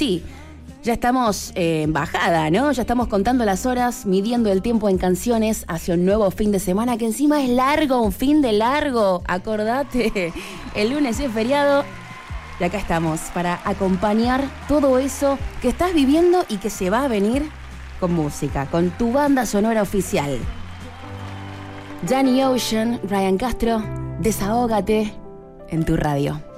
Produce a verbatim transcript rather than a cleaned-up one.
sí, ya estamos eh, en bajada, ¿no? Ya estamos contando las horas, midiendo el tiempo en canciones hacia un nuevo fin de semana, que encima es largo, un fin de largo. Acordate, el lunes es feriado. Y acá estamos para acompañar todo eso que estás viviendo y que se va a venir con música, con tu banda sonora oficial. Danny Ocean, Ryan Castro, desahógate en tu radio.